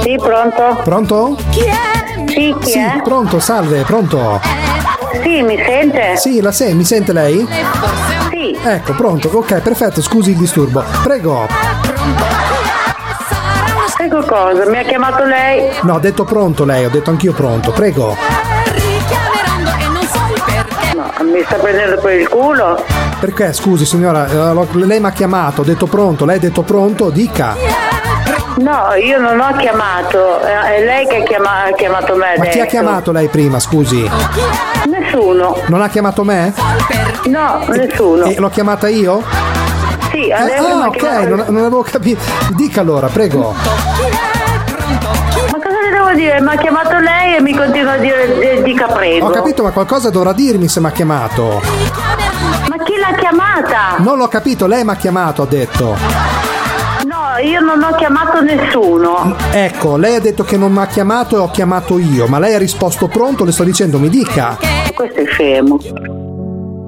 Sì, pronto? Pronto? Sì, chi è? Pronto, salve, pronto? Sì, mi sente? Sì, mi sente lei? Sì. Ecco, pronto, ok, perfetto, scusi il disturbo. Prego. Prego cosa? Mi ha chiamato lei? No, ho detto pronto lei, ho detto anch'io pronto, prego. No, mi sta prendendo per il culo? Perché, scusi signora, lei mi ha chiamato, ho detto pronto, lei ha detto pronto, dica. No, io non ho chiamato, è lei che ha chiamato me adesso. Ma chi ha chiamato lei prima, scusi? Nessuno. Non ha chiamato me? No, nessuno. E l'ho chiamata io? Sì, adesso mi ha ok, chiamato. non avevo capito. Dica allora, prego. Ma cosa le devo dire? Mi ha chiamato lei e mi continua a dire dica prego. Ho capito, ma qualcosa dovrà dirmi se mi ha chiamato. Ma chi l'ha chiamata? Non l'ho capito, lei mi ha chiamato, ha detto. No, io non ho chiamato nessuno. Ecco, lei ha detto che non mi ha chiamato e ho chiamato io, ma lei ha risposto pronto, le sto dicendo, mi dica. Questo è scemo.